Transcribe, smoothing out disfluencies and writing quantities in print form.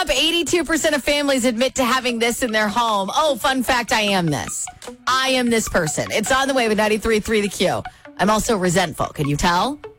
up, 82% of families admit to having this in their home. Oh, fun fact, I am this. I am this person. It's on the way with 93.3 The Q. I'm also resentful. Can you tell?